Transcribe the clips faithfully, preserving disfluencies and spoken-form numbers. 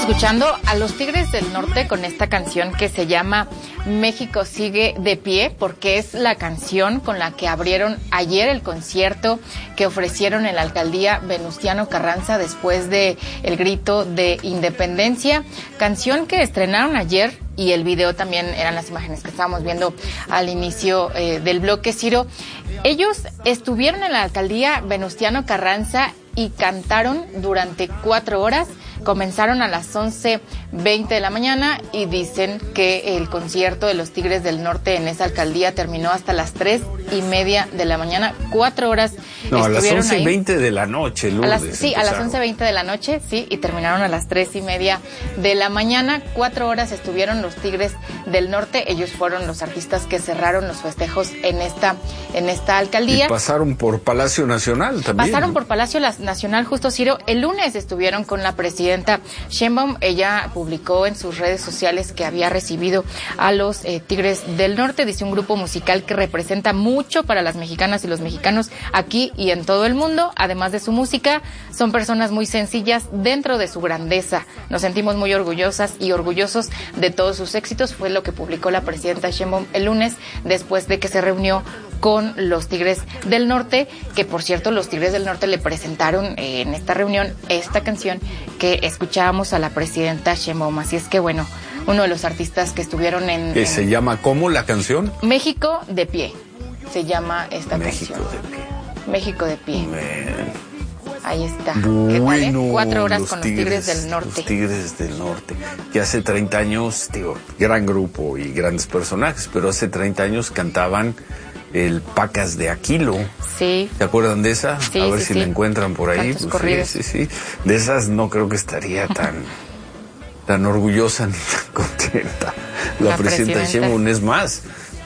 escuchando a los Tigres del Norte con esta canción que se llama México sigue de pie, porque es la canción con la que abrieron ayer el concierto que ofrecieron en la alcaldía Venustiano Carranza después de el grito de independencia, canción que estrenaron ayer. Y el video también eran las imágenes que estábamos viendo al inicio eh, del bloque, Ciro. Ellos estuvieron en la alcaldía Venustiano Carranza y cantaron durante cuatro horas. Comenzaron a las once veinte de la mañana y dicen que el concierto de los Tigres del Norte en esa alcaldía terminó hasta las tres y media de la mañana. Cuatro horas no, estuvieron a las once veinte ahí. de la noche, Lourdes, a las, Sí, empezaron. a las once veinte de la noche, sí, y terminaron a las tres y media de la mañana. Cuatro horas estuvieron los Tigres del Norte. Ellos fueron los artistas que cerraron los festejos en esta, en esta alcaldía. Y pasaron por Palacio Nacional también. Pasaron ¿no? por Palacio Nacional, justo, Ciro. El lunes estuvieron con la presidenta Sheinbaum. Ella publicó en sus redes sociales que había recibido a los eh, Tigres del Norte. Dice: un grupo musical que representa mucho para las mexicanas y los mexicanos aquí y en todo el mundo. Además de su música, son personas muy sencillas dentro de su grandeza. Nos sentimos muy orgullosas y orgullosos de todos sus éxitos. Fue lo que publicó la presidenta Sheinbaum el lunes, después de que se reunió con los Tigres del Norte, que por cierto los Tigres del Norte le presentaron eh, en esta reunión esta canción que escuchábamos a la presidenta Sheinbaum. Así es que bueno, uno de los artistas que estuvieron en... ¿Que en se llama cómo la canción? México de pie, se llama esta México canción. de pie. México de pie. Man. Ahí está. Bueno, ¿Qué tal, eh? Cuatro horas los con tigres, los Tigres del Norte. Los Tigres del Norte, que hace treinta años, digo, gran grupo y grandes personajes, pero hace treinta años cantaban el Pacas de Aquilo. Sí. ¿Se acuerdan de esa? Sí, A ver sí, si sí. la encuentran por ahí. Cantos Pues, corridos. sí, sí, sí. De esas no creo que estaría tan, tan orgullosa ni tan contenta la, La presidenta presidenta. Sheinbaum. Es más,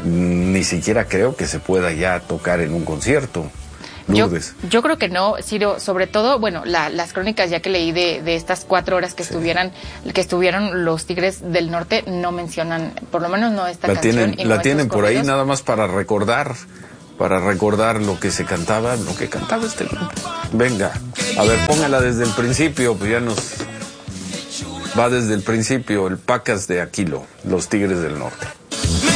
ni siquiera creo que se pueda ya tocar en un concierto. Yo, Lourdes. yo creo que no, Ciro, sobre todo, bueno, la, las crónicas ya que leí de, de estas cuatro horas que Sí. estuvieran, que estuvieron los Tigres del Norte, no mencionan, por lo menos no esta La canción. tienen, y la no tienen estos por ahí corridos. nada más para recordar, para recordar lo que se cantaba, lo que cantaba este grupo. Venga, a ver, póngala desde el principio, pues ya nos va desde el principio, el Pacas de Aquilo, los Tigres del Norte.